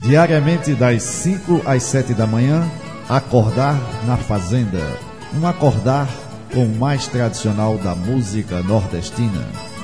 Diariamente das 5 às 7 da manhã, Acordar na Fazenda. Um acordar com o mais tradicional da música nordestina.